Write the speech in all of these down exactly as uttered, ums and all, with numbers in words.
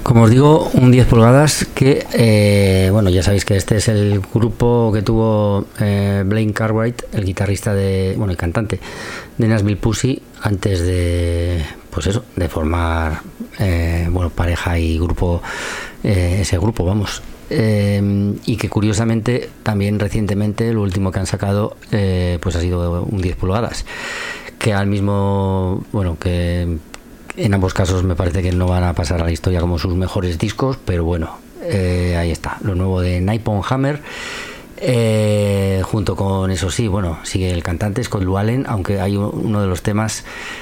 Como os digo, un diez pulgadas que, eh, bueno, ya sabéis que este es el grupo que tuvo eh, Blaine Cartwright, el guitarrista de, bueno, el cantante de Nashville Pussy, antes de, pues eso, de formar, eh, bueno, pareja y grupo, eh, ese grupo, vamos. Eh, y que curiosamente también recientemente lo último que han sacado eh, pues ha sido un diez pulgadas, que al mismo, bueno, que en ambos casos me parece que no van a pasar a la historia como sus mejores discos, pero bueno, eh, ahí está, lo nuevo de Nippon Hammer, eh, junto con, eso sí, bueno, sigue el cantante Scott Llewellyn, aunque hay uno de los temas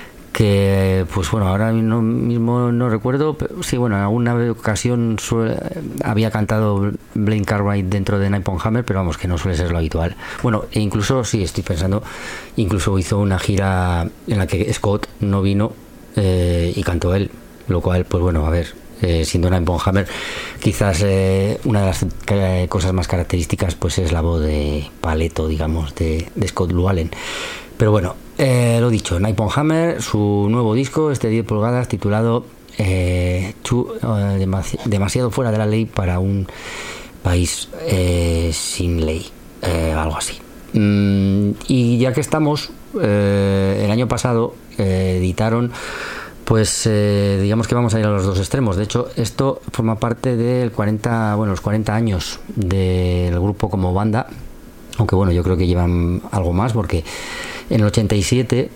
que, pues bueno, ahora no, mismo no recuerdo, pero sí, bueno, en alguna ocasión suele, había cantado Blaine Cartwright dentro de Nippon Hammer, pero vamos, que no suele ser lo habitual. Bueno, e incluso, sí, estoy pensando, incluso hizo una gira en la que Scott no vino, Eh, y cantó él, lo cual, pues bueno, a ver, eh, siendo Nippon Hammer, quizás eh, una de las eh, cosas más características pues es la voz de paleto, digamos, de, de Scott Llewellyn. Pero bueno, eh, lo dicho, Nippon Hammer, su nuevo disco, este diez pulgadas, titulado eh, too, eh, demasi- demasiado fuera de la ley para un país eh, sin ley, eh, algo así. Mm, y ya que estamos, eh, el año pasado eh, editaron, pues eh, digamos que vamos a ir a los dos extremos. De hecho, esto forma parte del cuarenta, bueno, los cuarenta años del grupo como banda, aunque bueno, yo creo que llevan algo más, porque en el ochenta y siete,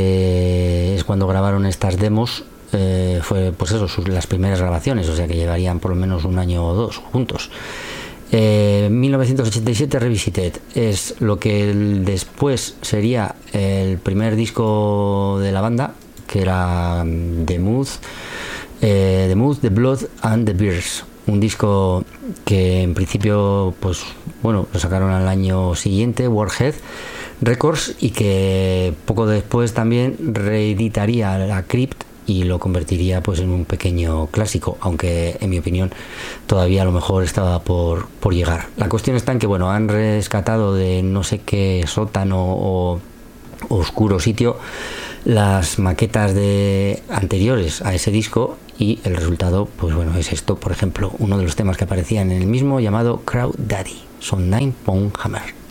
que es cuando grabaron estas demos, eh, fue pues eso, sus, las primeras grabaciones, o sea que llevarían por lo menos un año o dos juntos. Eh, mil novecientos ochenta y siete Revisited es lo que el, después sería el primer disco de la banda, que era The Mood, eh, The Mood, The Blood and The Beers, un disco que en principio, pues bueno, lo sacaron al año siguiente, Warhead Records, y que poco después también reeditaría la Crypt y lo convertiría pues en un pequeño clásico, aunque en mi opinión todavía a lo mejor estaba por, por llegar. La cuestión está en que bueno, han rescatado de no sé qué sótano o oscuro sitio las maquetas de anteriores a ese disco, y el resultado pues bueno es esto, por ejemplo, uno de los temas que aparecían en el mismo, llamado Crowd Daddy. Son Nippon Hammer.